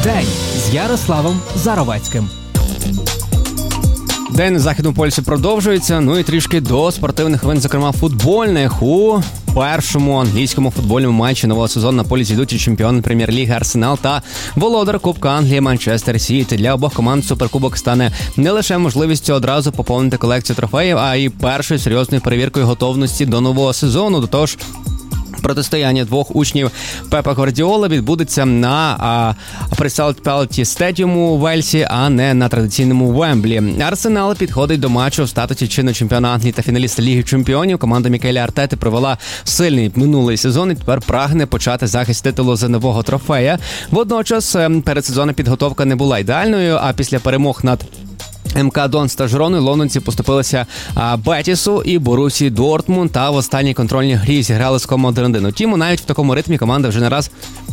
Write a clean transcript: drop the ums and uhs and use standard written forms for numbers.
День з Ярославом Заровецьким. День на Західному полюсі продовжується, ну і трішки до спортивних новин, зокрема футбольних. У першому англійському футбольному матчі нового сезону на полі зійдуть чемпіон Прем'єр-ліги Арсенал та володар Кубка Англії Манчестер Сіті. Для обох команд Суперкубок стане не лише можливістю одразу поповнити колекцію трофеїв, а й першою серйозною перевіркою готовності до нового сезону. До того ж, протистояння двох учнів Пепа Гвардіоли відбудеться на Crystal Palace Stadium у Вельсі, а не на традиційному Вемблі. Арсенал підходить до матчу в статусі чинного чемпіона Англії та фіналіста Ліги чемпіонів. Команда Мікеля Артети провела сильний минулий сезон і тепер прагне почати захист титулу за нового трофея. Водночас передсезонна підготовка не була ідеальною, а після перемог над МК Донц та Жироною лондонці поступилися Бетісу і Борусії Дортмунд, та в останній контрольній грі зіграли з командою 1-1. Утім, навіть в такому ритмі команда вже не раз